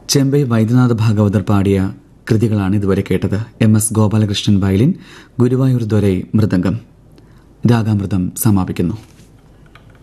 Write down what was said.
ചെമ്പൈ വൈദ്യനാഥ ഭാഗവതർ പാടിയ കൃതികളാണ് ഇതുവരെ കേട്ടത്. MS Gopalakrishnan violin, Guruvayur Dorai mridangam. രാഗാമൃതം സമാപിക്കുന്നു.